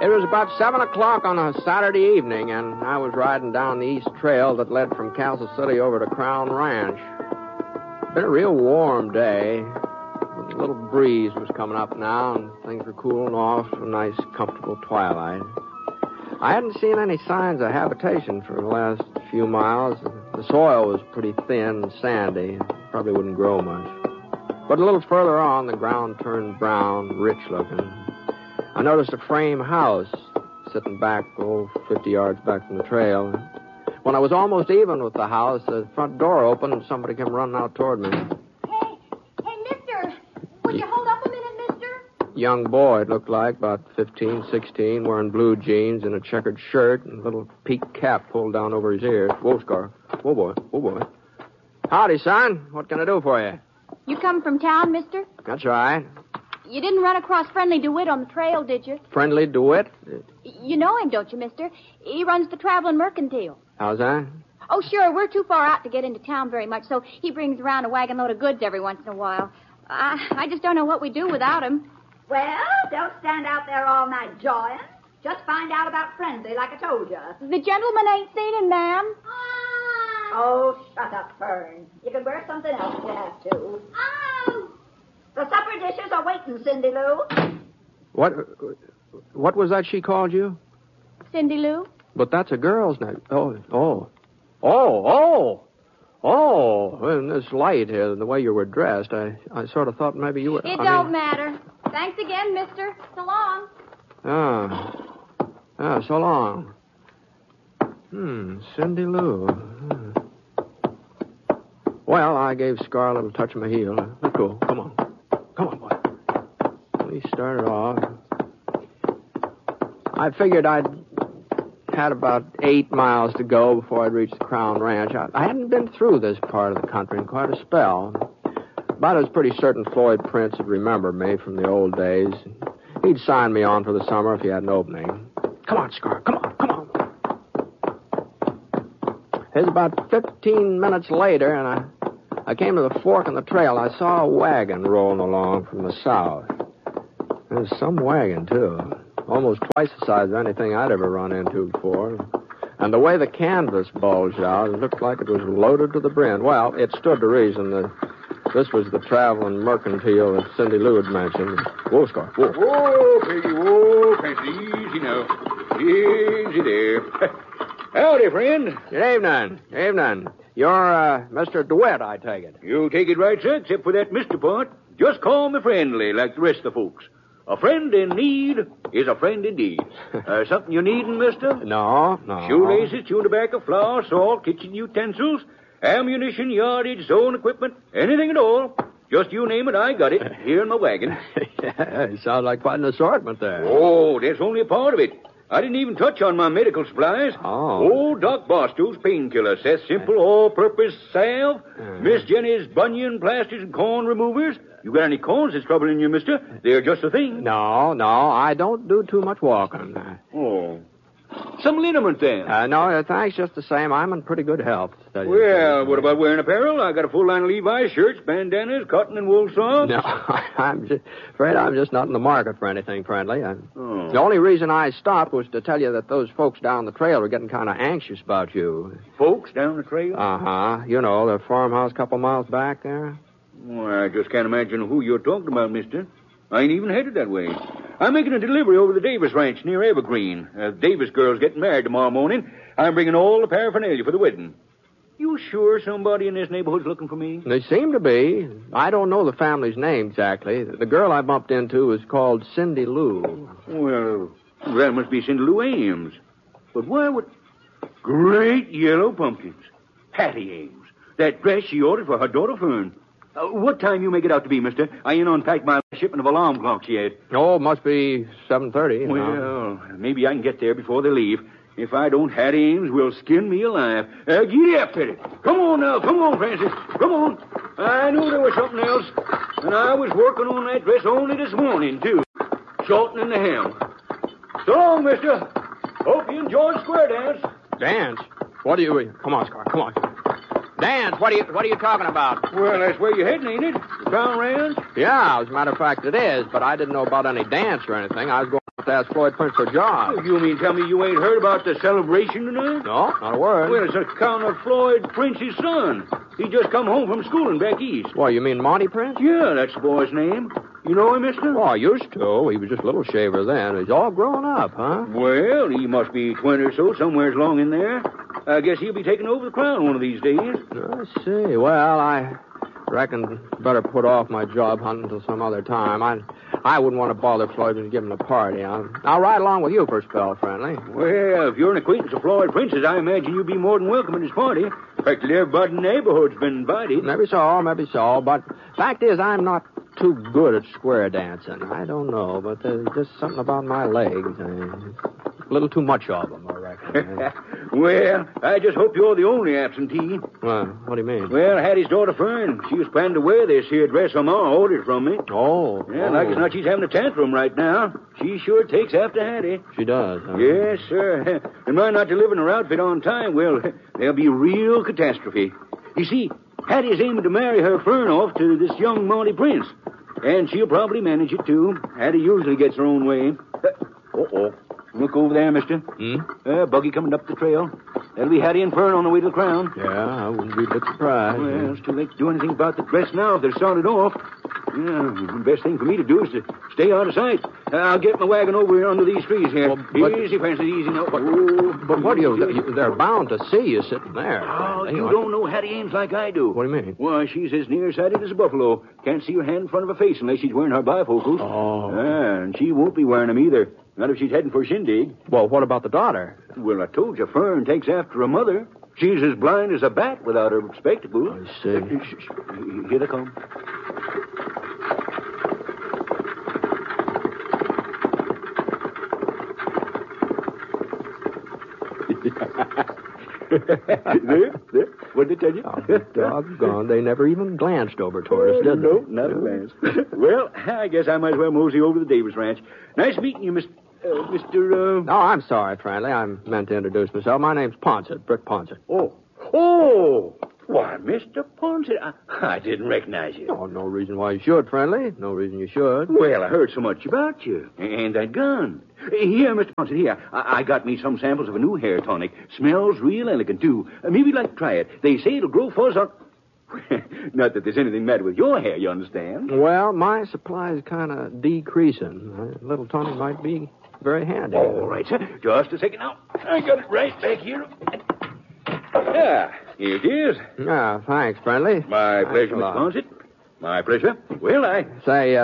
It was about 7 o'clock on a Saturday evening, and I was riding down the east trail that led from Castle City over to Crown Ranch. It's been a real warm day. A little breeze was coming up now, and things were cooling off to a nice, comfortable twilight. I hadn't seen any signs of habitation for the last few miles. The soil was pretty thin and sandy. Probably wouldn't grow much. But a little further on, the ground turned brown, rich-looking. I noticed a frame house sitting back, 50 yards back from the trail. When I was almost even with the house, the front door opened and somebody came running out toward me. Hey, mister! Would you hold up a minute, mister? Young boy, it looked like, about 15, 16, wearing blue jeans and a checkered shirt and a little peaked cap pulled down over his ears. Whoa, Scar. Whoa, boy. Whoa, boy. Howdy, son. What can I do for you? You come from town, mister? That's right. You didn't run across Friendly DeWitt on the trail, did you? Friendly DeWitt? You know him, don't you, mister? He runs the Traveling Mercantile. How's that? Oh, sure. We're too far out to get into town very much, so he brings around a wagon load of goods every once in a while. I just don't know what we'd do without him. Well, don't stand out there all night jawing. Just find out about Friendly, like I told you. The gentleman ain't seen him, ma'am. Oh, shut up, Fern. You can wear something else if you have to. Oh! The supper dishes are waiting, Cindy Lou. What was that she called you? Cindy Lou? But that's a girl's name. Oh, in this light here, the way you were dressed, I sort of thought maybe you were... It don't matter. Thanks again, mister. So long. So long. Cindy Lou. Well, I gave Scar a little touch of my heel. Let go. Come on. Come on, boy. We started off. I figured I'd had about 8 miles to go before I'd reach the Crown Ranch. I hadn't been through this part of the country in quite a spell. But I was pretty certain Floyd Prince would remember me from the old days. He'd sign me on for the summer if he had an opening. Come on, Scar. Come on. It was about 15 minutes later, and I came to the fork in the trail. I saw a wagon rolling along from the south. There was some wagon, too. Almost twice the size of anything I'd ever run into before. And the way the canvas bulged out, it looked like it was loaded to the brim. Well, it stood to reason that this was the Traveling Mercantile that Cindy Lou had mentioned. Whoa, Scar. Whoa. Whoa, Peggy. Whoa, Peggy. Easy now. Easy there. Howdy, friend. Good evening. You're, Mr. DeWitt, I take it. You take it right, sir, except for that Mr. part. Just call me Friendly, like the rest of the folks. A friend in need is a friend indeed. Something you needin', mister? No. Shoelaces, chewing tobacco, flour, salt, kitchen utensils, ammunition, yardage, sewing equipment, anything at all. Just you name it, I got it, here in my wagon. Yeah, it sounds like quite an assortment there. Oh, that's only a part of it. I didn't even touch on my medical supplies. Oh. Old Doc Barstow's painkiller, Seth's simple all-purpose salve, Miss Jenny's bunion plasters and corn removers. You got any corns that's troubling you, mister? They're just the thing. No, I don't do too much walking. Oh. Some liniment, then? No, thanks just the same. I'm in pretty good health. Well, what about wearing apparel? I got a full line of Levi's shirts, bandanas, cotton and wool socks. No, I'm just not in the market for anything friendly. Oh. The only reason I stopped was to tell you that those folks down the trail were getting kind of anxious about you. Folks down the trail? Uh-huh. You know, the farmhouse a couple miles back there. Well, I just can't imagine who you're talking about, mister. I ain't even headed that way. I'm making a delivery over the Davis Ranch near Evergreen. Davis girl's getting married tomorrow morning. I'm bringing all the paraphernalia for the wedding. You sure somebody in this neighborhood's looking for me? They seem to be. I don't know the family's name exactly. The girl I bumped into is called Cindy Lou. Well, that must be Cindy Lou Ames. But why would... Great yellow pumpkins. Patty Ames. That dress she ordered for her daughter Fern. What time you make it out to be, mister? I ain't unpacked my shipment of alarm clocks yet. Oh, it must be 7:30. Well, maybe I can get there before they leave. If I don't, Hattie Ames will skin me alive. Giddy up, Teddy. Come on now. Come on, Francis. Come on. I knew there was something else. And I was working on that dress only this morning, too. Shortening the hem. So long, mister. Hope you enjoy the square dance. Dance? What do you... Come on, Scar. Come on. Dance? What are you talking about? Well, that's where you're heading, ain't it? The Crown Ranch? Yeah, as a matter of fact, it is. But I didn't know about any dance or anything. I was going to to ask Floyd Prince for a job. You mean tell me you ain't heard about the celebration tonight? No, not a word. Well, it's account of Floyd Prince's son. He just come home from schooling back east. Well, you mean Monty Prince? Yeah, that's the boy's name. You know him, mister? Oh, I used to. He was just a little shaver then. He's all grown up, huh? Well, he must be 20 or so, somewhere along in there. I guess he'll be taking over the crown one of these days. I see. Well, I reckon better put off my job hunting until some other time. I wouldn't want to bother Floyd and give him a party. I'll ride along with you for a spell, friendly. Well, if you're an acquaintance of Floyd Prince's, I imagine you'll be more than welcome at his party. Practically everybody in the neighborhood's been invited. Maybe so. But fact is, I'm not too good at square dancing. I don't know, but there's just something about my legs. A little too much of them, I reckon. Well, I just hope you're the only absentee. Well, what do you mean? Well, Hattie's daughter Fern, she was planning to wear this here dress her ma ordered from me. Oh. Yeah, like as not, she's having a tantrum right now. She sure takes after Hattie. She does, huh? Yes, sir. And mind not delivering her outfit on time, well, there'll be real catastrophe. You see, Hattie's aiming to marry her Fern off to this young Monty Prince. And she'll probably manage it, too. Hattie usually gets her own way. Uh-oh. Look over there, mister. Buggy coming up the trail. That'll be Hattie and Fern on the way to the crown. Yeah, I wouldn't be a bit surprised. Well, it's too late to do anything about the dress now if they're started off. Yeah, the best thing for me to do is to stay out of sight. I'll get my wagon over here under these trees here. Well, easy, Francis, easy now. But what do you... They're bound to see you sitting there. Oh, you don't know Hattie Ames like I do. What do you mean? Why, she's as nearsighted as a buffalo. Can't see her hand in front of her face unless she's wearing her bifocals. Oh. And she won't be wearing them either. Not if she's heading for a shindig. Well, what about the daughter? Well, I told you, Fern takes after her mother. She's as blind as a bat without her spectacles. I see. Here they come. There. What did they tell you? Oh, doggone. They never even glanced over toward us, did they? No, not a glance. Well, I guess I might as well mosey over to the Davis Ranch. Nice meeting you, Mr. Oh, I'm sorry, friendly. I meant to introduce myself. My name's Ponset, Brick Ponset. Oh! Why, Mr. Ponset, I didn't recognize you. Oh, no reason why you should, friendly. No reason you should. Well, I heard so much about you. And that gun. Here, Mr. Ponset, here. I got me some samples of a new hair tonic. Smells real elegant, too. Maybe you'd like to try it. They say it'll grow fuzz on... Not that there's anything matter with your hair, you understand? Well, my supply's kind of decreasing. A little tonic might be very handy. All right, sir. Just a second now. I got it right back here. Yeah, here it is. Ah, thanks, friendly. My pleasure, Mr. Ponset. My pleasure. Well, Say,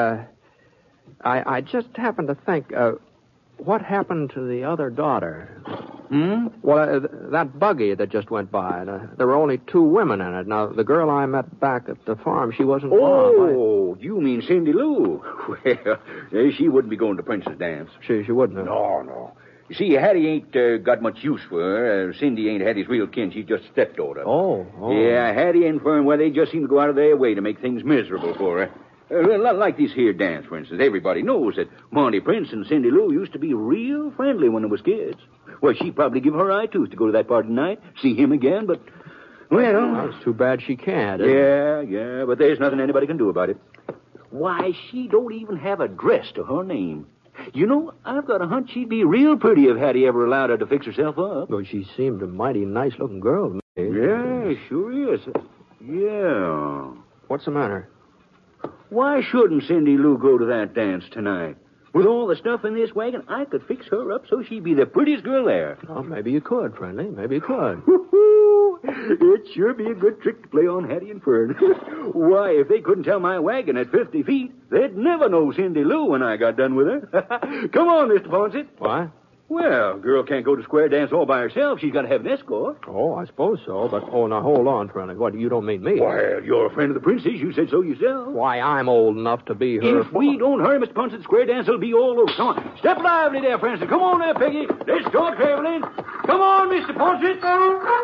I just happened to think, what happened to the other daughter? Well, that buggy that just went by, there were only 2 women in it. Now, the girl I met back at the farm, she wasn't Oh, you mean Cindy Lou? Well, she wouldn't be going to Prince's dance. She wouldn't have. No. You see, Hattie ain't got much use for her. Cindy ain't Hattie's real kin. She's just stepdaughter. Oh. Yeah, Hattie and Fern, well, they just seem to go out of their way to make things miserable for her. Like this here dance, for instance. Everybody knows that Monty Prince and Cindy Lou used to be real friendly when they was kids. Well, she'd probably give her eye tooth to go to that party tonight, see him again, but... Well, it's too bad she can't. Yeah, but there's nothing anybody can do about it. Why, she don't even have a dress to her name. You know, I've got a hunch she'd be real pretty if Hattie ever allowed her to fix herself up. Well, she seemed a mighty nice-looking girl to me. Yeah, sure is. Yeah. What's the matter? Why shouldn't Cindy Lou go to that dance tonight? With all the stuff in this wagon, I could fix her up so she'd be the prettiest girl there. Oh, maybe you could, friendly. Maybe you could. It'd sure be a good trick to play on Hattie and Fern. Why, if they couldn't tell my wagon at 50 feet, they'd never know Cindy Lou when I got done with her. Come on, Mr. Ponset. What? Well, girl can't go to square dance all by herself. She's got to have an escort. Oh, I suppose so. But, now, hold on, friendly. What, you don't mean me? Well, you're a friend of the princess. You said so yourself. Why, I'm old enough to be her... If we don't hurry, Mr. Ponset, the square dance will be all over. Come on. Step lively there, Francis. Come on there, Peggy. Let's start traveling. Come on, Mr. Ponset.